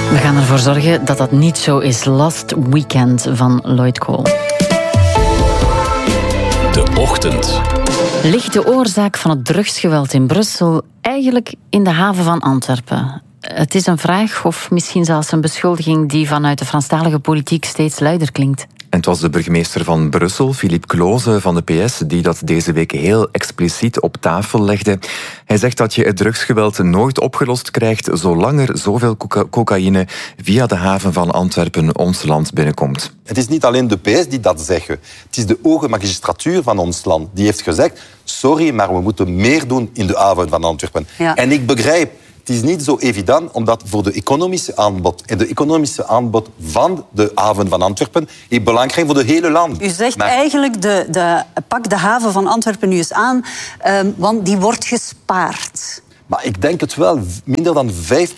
We gaan ervoor zorgen dat dat niet zo is. Last Weekend van Lloyd Cole. De Ochtend. Ligt de oorzaak van het drugsgeweld in Brussel eigenlijk in de haven van Antwerpen? Het is een vraag of misschien zelfs een beschuldiging die vanuit de Franstalige politiek steeds luider klinkt. En het was de burgemeester van Brussel, Philippe Cloze van de PS, die dat deze week heel expliciet op tafel legde. Hij zegt dat je het drugsgeweld nooit opgelost krijgt zolang er zoveel cocaïne via de haven van Antwerpen ons land binnenkomt. Het is niet alleen de PS die dat zeggen. Het is de hoge magistratuur van ons land die heeft gezegd: sorry, maar we moeten meer doen in de haven van Antwerpen. Ja. En ik begrijp, het is niet zo evident, omdat voor de economische aanbod en de economische aanbod van de haven van Antwerpen is belangrijk voor het hele land. U zegt eigenlijk, pak de haven van Antwerpen nu eens aan, want die wordt gespaard. Maar ik denk het wel. Minder dan 5%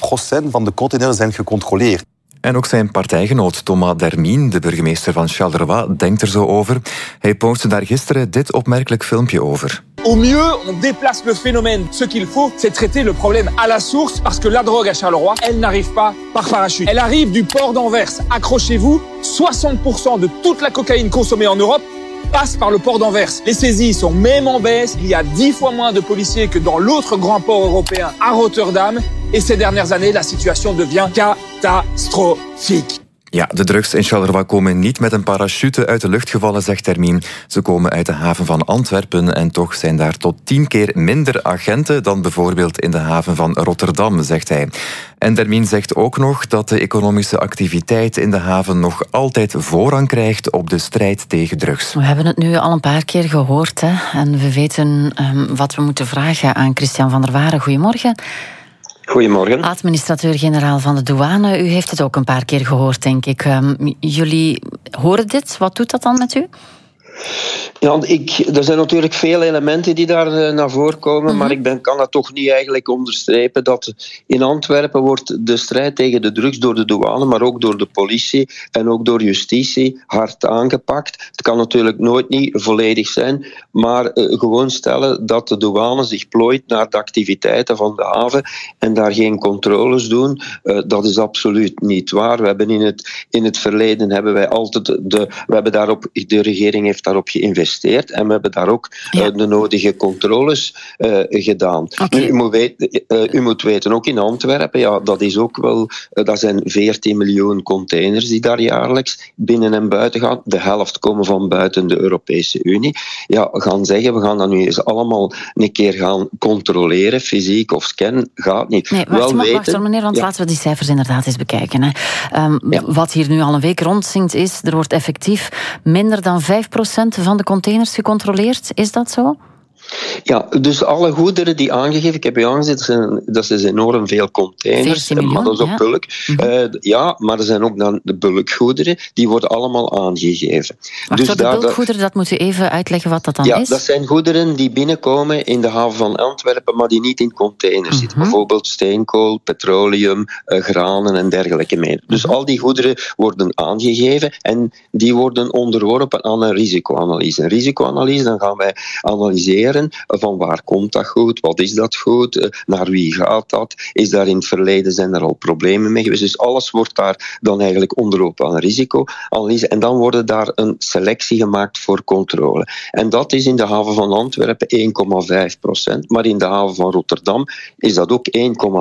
van de containers zijn gecontroleerd. En ook zijn partijgenoot Thomas Dermien, de burgemeester van Charleroi, denkt er zo over. Hij postte daar gisteren dit opmerkelijk filmpje over. Au mieux, on déplace le phénomène. Ce qu'il faut, c'est traiter le problème à la source, parce que la drogue à Charleroi, elle n'arrive pas par parachute. Elle arrive du port d'Anvers. Accrochez-vous, 60% de toute la cocaïne consommée en Europe passe par le port d'Anvers. Les saisies sont même en baisse. Il y a 10 fois moins de policiers que dans l'autre grand port européen à Rotterdam. Et ces dernières années, la situation devient catastrophique. Ja, de drugs in Charleroi komen niet met een parachute uit de lucht gevallen, zegt Dermien. Ze komen uit de haven van Antwerpen en toch zijn daar tot 10 keer minder agenten dan bijvoorbeeld in de haven van Rotterdam, zegt hij. En Dermien zegt ook nog dat de economische activiteit in de haven nog altijd voorrang krijgt op de strijd tegen drugs. We hebben het nu al een paar keer gehoord, hè? En we weten wat we moeten vragen aan Christian van der Waren. Goedemorgen. Goedemorgen. Administrateur-generaal van de douane. U heeft het ook een paar keer gehoord, denk ik. Jullie horen dit. Wat doet dat dan met u? Ja, er zijn natuurlijk veel elementen die daar naar voren komen, maar ik kan dat toch niet eigenlijk onderstrepen dat in Antwerpen wordt de strijd tegen de drugs door de douane, maar ook door de politie en ook door justitie hard aangepakt. Het kan natuurlijk nooit niet volledig zijn, maar gewoon stellen dat de douane zich plooit naar de activiteiten van de haven en daar geen controles doen, dat is absoluut niet waar. We hebben in het verleden hebben wij altijd de regering heeft daarop geïnvesteerd en we hebben daar ook de nodige controles gedaan. Okay. U moet weten, ook in Antwerpen, ja, dat zijn 14 miljoen containers die daar jaarlijks binnen en buiten gaan. De helft komen van buiten de Europese Unie. Ja, gaan zeggen, we gaan dat nu eens allemaal een keer gaan controleren, fysiek of scannen, gaat niet. Nee, wacht meneer, want laten we die cijfers inderdaad eens bekijken. Hè. Wat hier nu al een week rondzinkt is, er wordt effectief minder dan 5% van de containers gecontroleerd. Is dat zo? Ja, dus alle goederen die aangegeven, ik heb u aangezet, dat is enorm veel containers, 14 miljoen, maar dat is ook bulk. Ja, maar er zijn ook dan de bulkgoederen, die worden allemaal aangegeven. Wacht, dus de bulkgoederen, dat moet u even uitleggen wat dat dan is? Ja, dat zijn goederen die binnenkomen in de haven van Antwerpen, maar die niet in containers zitten. Bijvoorbeeld steenkool, petroleum, granen en dergelijke meer. Dus al die goederen worden aangegeven en die worden onderworpen aan een risicoanalyse. Een risicoanalyse, dan gaan wij analyseren van waar komt dat goed, wat is dat goed, naar wie gaat dat, is daar in het verleden, zijn er al problemen mee geweest. Dus alles wordt daar dan eigenlijk onderworpen aan een risicoanalyse en dan wordt daar een selectie gemaakt voor controle. En dat is in de haven van Antwerpen 1,5%, maar in de haven van Rotterdam is dat ook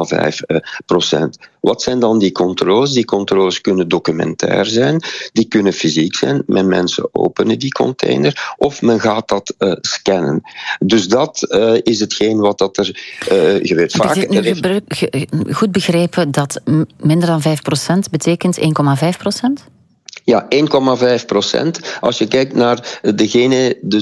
1,5%. Wat zijn dan die controles? Die controles kunnen documentair zijn, die kunnen fysiek zijn, mensen openen die container of men gaat dat scannen. Dus dat is hetgeen wat dat er gebeurt. Vaak is het nu goed begrepen dat minder dan 5% betekent 1,5%? Ja, 1,5%. Als je kijkt naar degene, dus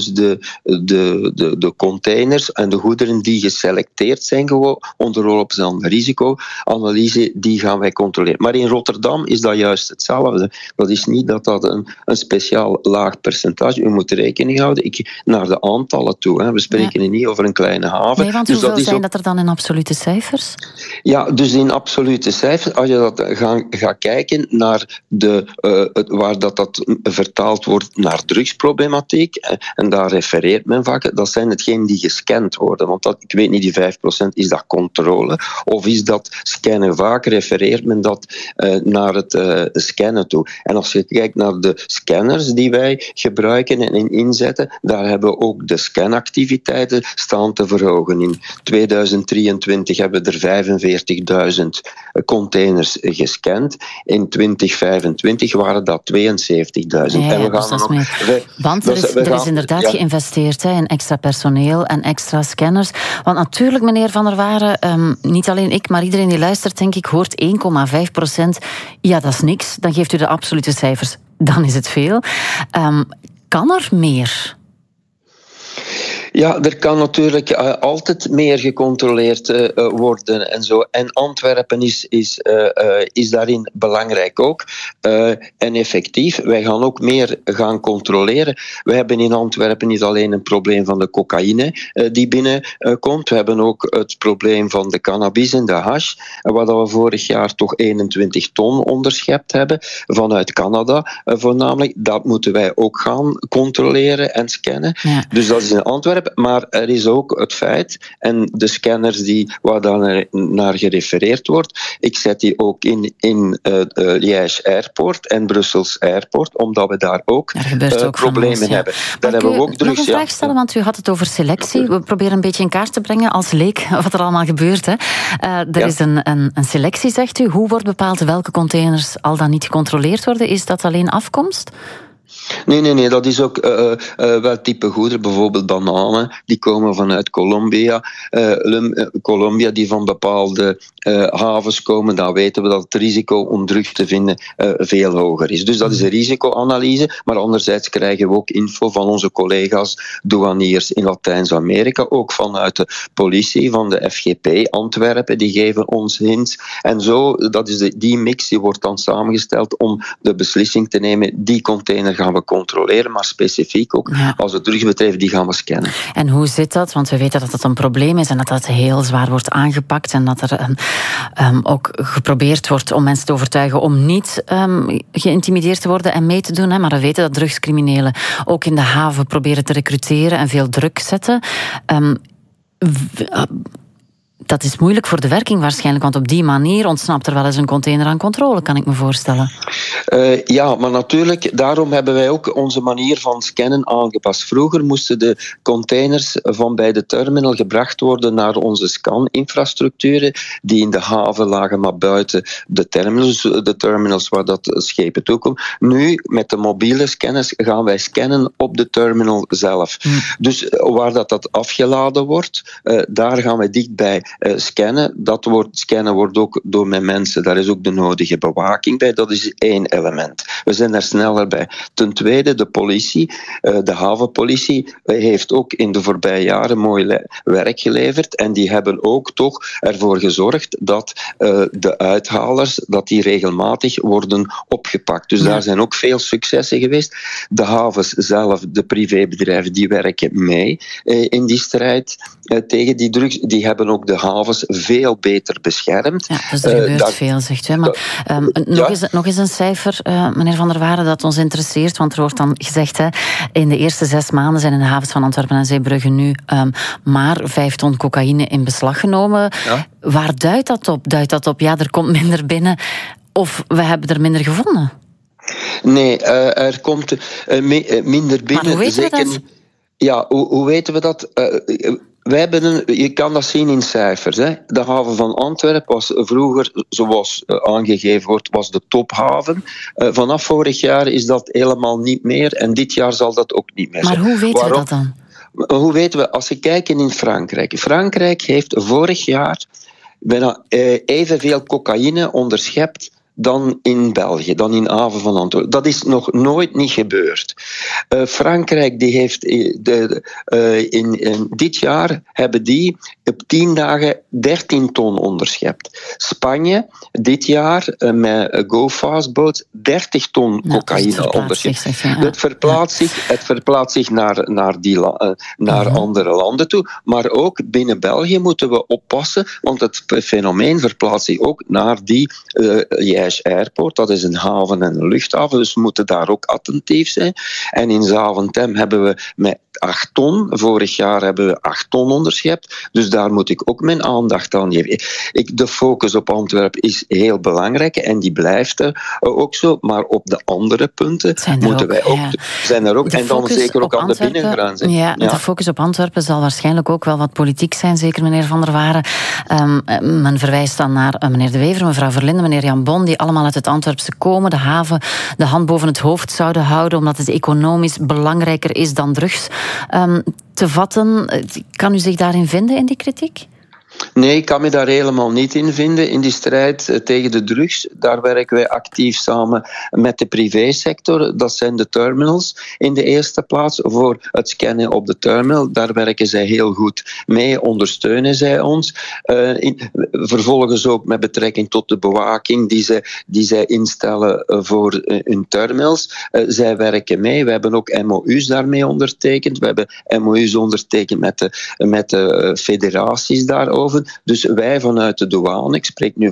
de containers en de goederen die geselecteerd zijn, gewoon onderworpen zijn aan de risicoanalyse, die gaan wij controleren. Maar in Rotterdam is dat juist hetzelfde. Dat is niet dat een speciaal laag percentage. U moet rekening houden naar de aantallen toe. Hè. We spreken hier niet over een kleine haven. Nee, want dus hoeveel zijn dat er dan in absolute cijfers? Ja, dus in absolute cijfers, als je dat gaat kijken naar waar dat vertaald wordt naar drugsproblematiek, en daar refereert men vaak, dat zijn hetgeen die gescand worden. Want ik weet niet, die 5%, is dat controle? Of is dat scannen? Vaak refereert men dat naar het scannen toe. En als je kijkt naar de scanners die wij gebruiken en inzetten, daar hebben we ook de scanactiviteiten staan te verhogen. In 2023 hebben we er 45.000 containers gescand. In 2025 waren dat 72.000. Ja, en we gaan want er is inderdaad geïnvesteerd in extra personeel en extra scanners. Want natuurlijk, meneer Van der Waren, niet alleen ik, maar iedereen die luistert, denk ik, hoort 1,5%. Ja, dat is niks. Dan geeft u de absolute cijfers. Dan is het veel. Kan er meer? Ja, er kan natuurlijk altijd meer gecontroleerd worden en zo. En Antwerpen is daarin belangrijk ook. En effectief, wij gaan ook meer gaan controleren. We hebben in Antwerpen niet alleen een probleem van de cocaïne die binnenkomt. We hebben ook het probleem van de cannabis en de hash, waar we vorig jaar toch 21 ton onderschept hebben, vanuit Canada voornamelijk. Dat moeten wij ook gaan controleren en scannen. Ja. Dus dat is in Antwerpen. Maar er is ook het feit, en de scanners waar daar naar gerefereerd wordt, ik zet die ook in Liège Airport en Brussels Airport, omdat we daar ook problemen hebben. Daar hebben we ook drugs. Nog een vraag stellen, want u had het over selectie. We proberen een beetje in kaart te brengen als leek wat er allemaal gebeurt. Hè. Er is een selectie, zegt u. Hoe wordt bepaald welke containers al dan niet gecontroleerd worden? Is dat alleen afkomst? Nee, dat is ook wel type goederen, bijvoorbeeld bananen, die komen vanuit Colombia. Colombia die van bepaalde havens komen, dan weten we dat het risico om drugs te vinden veel hoger is. Dus dat is een risicoanalyse, maar anderzijds krijgen we ook info van onze collega's douaniers in Latijns-Amerika, ook vanuit de politie, van de FGP Antwerpen, die geven ons hints. En zo, dat is die mix, die wordt dan samengesteld om de beslissing te nemen, die container gaan we controleren, maar specifiek ook als het drugsbedrijf, die gaan we scannen. En hoe zit dat? Want we weten dat het een probleem is en dat heel zwaar wordt aangepakt en dat er ook geprobeerd wordt om mensen te overtuigen om niet geïntimideerd te worden en mee te doen. Hè. Maar we weten dat drugscriminelen ook in de haven proberen te recruteren en veel druk zetten. Dat is moeilijk voor de werking waarschijnlijk, want op die manier ontsnapt er wel eens een container aan controle, kan ik me voorstellen. Ja, maar natuurlijk, daarom hebben wij ook onze manier van scannen aangepast. Vroeger moesten de containers van bij de terminal gebracht worden naar onze scaninfrastructuren, die in de haven lagen, maar buiten de terminals waar dat schepen toekomen. Nu, met de mobiele scanners, gaan wij scannen op de terminal zelf. Dus waar dat afgeladen wordt, daar gaan we dichtbij scannen. Scannen wordt ook door mijn mensen. Daar is ook de nodige bewaking bij. Dat is één element. We zijn daar sneller bij. Ten tweede, de politie, de havenpolitie, heeft ook in de voorbije jaren mooi werk geleverd. En die hebben ook toch ervoor gezorgd dat de uithalers, dat die regelmatig worden opgepakt. Dus daar zijn ook veel successen geweest. De havens zelf, de privébedrijven, die werken mee in die strijd tegen die drugs. Die hebben ook de havens veel beter beschermd. Ja, dus er gebeurt veel, zegt u. Maar nog eens een cijfer, meneer Van der Waren, dat ons interesseert, want er wordt dan gezegd, in de eerste 6 maanden zijn in de havens van Antwerpen en Zeebrugge nu maar 5 ton cocaïne in beslag genomen. Ja. Waar duidt dat op? Duidt dat op, er komt minder binnen, of we hebben er minder gevonden? Nee, er komt minder binnen. Maar hoe weten we dat? Ja, hoe weten we dat? Je kan dat zien in cijfers. Hè. De haven van Antwerpen was vroeger, zoals aangegeven wordt, was de tophaven. Vanaf vorig jaar is dat helemaal niet meer en dit jaar zal dat ook niet meer zijn. Maar hoe weten we dat dan? Hoe weten we? Als we kijken in Frankrijk. Frankrijk heeft vorig jaar bijna evenveel cocaïne onderschept dan in België, dan in haven van Antwerpen. Dat is nog nooit niet gebeurd. Frankrijk die heeft in dit jaar hebben die op 10 dagen 13 ton onderschept. Spanje dit jaar met GoFastboat 30 ton cocaïne onderschept. Het verplaatst zich naar andere landen toe, maar ook binnen België moeten we oppassen, want het fenomeen verplaatst zich ook naar die Liège-Airport. Dat is een haven en een luchthaven, dus we moeten daar ook attentief zijn. En in Zaventem hebben we met 8 ton. Vorig jaar hebben we 8 ton onderschept. Dus daar moet ik ook mijn aandacht aan geven. De focus op Antwerpen is heel belangrijk en die blijft er ook zo. Maar op de andere punten moeten wij ook... Zijn er ook. En dan zeker ook aan de binnengrenzen. Ja, de focus op Antwerpen zal waarschijnlijk ook wel wat politiek zijn, zeker meneer Van der Waren. Men verwijst dan naar meneer De Wever, mevrouw Verlinde, meneer Jan Bon, die allemaal uit het Antwerpse komen, de haven de hand boven het hoofd zouden houden, omdat het economisch belangrijker is dan drugs te vatten. Kan u zich daarin vinden, in die kritiek? Nee, ik kan me daar helemaal niet in vinden. In die strijd tegen de drugs, daar werken wij actief samen met de privésector. Dat zijn de terminals in de eerste plaats. Voor het scannen op de terminal, daar werken zij heel goed mee, ondersteunen zij ons. Vervolgens ook met betrekking tot de bewaking die zij instellen voor hun terminals. Zij werken mee. We hebben ook MOU's daarmee ondertekend. We hebben MOU's ondertekend met de federaties daarover. Dus wij vanuit de douane, ik spreek nu